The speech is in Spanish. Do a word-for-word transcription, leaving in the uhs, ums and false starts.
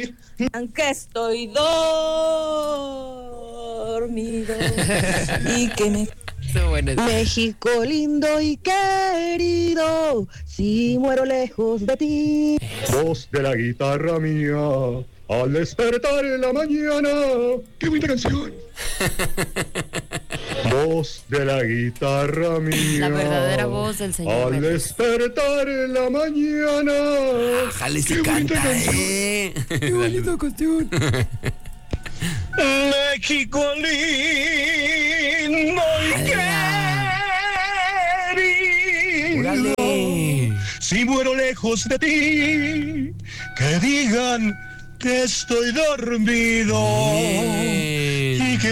Que estoy dormido y que me... México lindo y querido, si muero lejos de ti. Voz de la guitarra mía, al despertar en la mañana. ¡Qué bonita canción! Voz de la guitarra mía, la verdadera voz del señor al Méndez. Despertar en la mañana. Jale se canta, eh. Qué bonita canción. México lindo y querido, si muero lejos de ti, que digan que estoy dormido.